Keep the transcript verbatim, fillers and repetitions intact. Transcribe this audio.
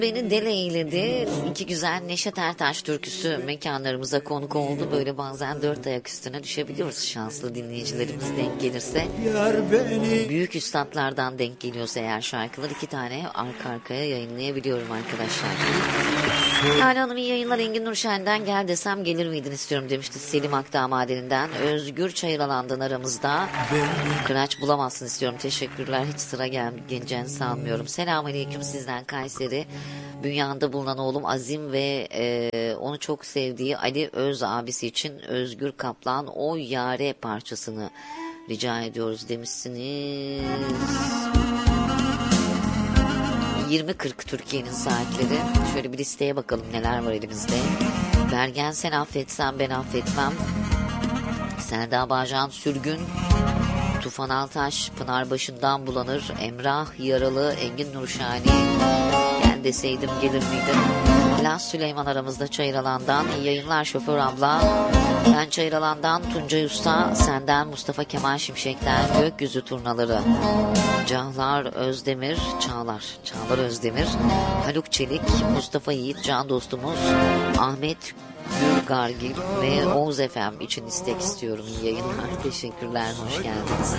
beni deli eyledi. İki güzel Neşet Ertaş türküsü mekanlarımıza konuk oldu. Böyle bazen dört ayak üstüne düşebiliyoruz, şanslı dinleyicilerimiz denk gelirse. Büyük üstadlardan denk geliyorsa eğer şarkılar, iki tane arka arkaya yayınlayabiliyorum arkadaşlar. Lale Hanım iyi yayınlar, Engin Nurşen'den gel desem gelir miydin istiyorum demişti Selim Akdağ Madeni'nden. Özgür Çayıralan'dan aramızda. Kıraç bulamazsın istiyorum, teşekkürler, hiç sıra gel geleceğini sanmıyorum. Selamünaleyküm sizden Kayseri. Bünyanda bulunan oğlum Azim ve e, onu çok sevdiği Ali Öz abisi için Özgür Kaplan O Yare parçasını rica ediyoruz demişsiniz. yirmi kırk Türkiye'nin saatleri. Şöyle bir listeye bakalım neler var elimizde. Bergen sen affetsen ben affetmem. Selda Bağcan Sürgün. Tufan Altaş Pınarbaşı'ndan bulanır. Emrah Yaralı, Engin Nurşani. Gel deseydim gelir miydim? Las Süleyman aramızda Çayıralan'dan. İyi yayınlar şoför abla. Ben Çayıralan'dan Tuncay Usta, senden Mustafa Kemal Şimşek'ten Gökyüzü Turnaları. Çağlar Özdemir, Çağlar, Çağlar Özdemir, Haluk Çelik, Mustafa Yiğit, can dostumuz Ahmet Gürgargil ve Oğuz Efem için istek istiyorum. İyi yayınlar, teşekkürler, hoş geldiniz.